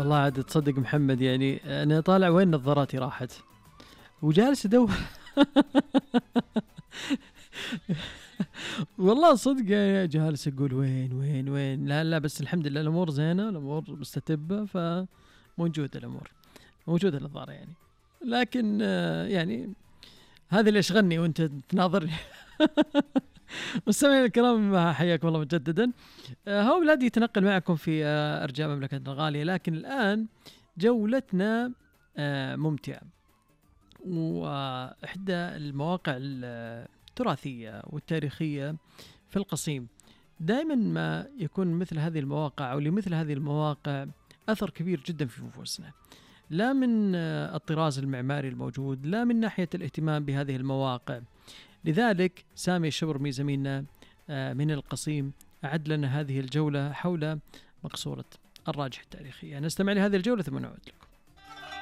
والله عاد تصدق محمد، يعني أنا طالع وين نظاراتي راحت وجالس أدور والله صدق يعني جالس أقول وين. لا بس الحمد لله الأمور زينة، الأمور مستتبة، فموجودة الأمور، موجودة النظارة يعني. لكن يعني هذا اللي يشغلني وانت تناظرني. مستمعينا الكرام حياكم الله مجددا. هو بلادي يتنقل معكم في أرجاء مملكتنا الغالية، لكن الآن جولتنا ممتعة، وإحدى المواقع التراثية والتاريخية في القصيم. دائما ما يكون مثل هذه المواقع أو لمثل هذه المواقع أثر كبير جدا في نفوسنا، لا من الطراز المعماري الموجود، لا من ناحية الاهتمام بهذه المواقع. لذلك سامي الشبرمي زميلنا من القصيم أعد لنا هذه الجولة حول مقصورة الراجح التاريخية. نستمع لهذه الجولة ثم نعود لكم.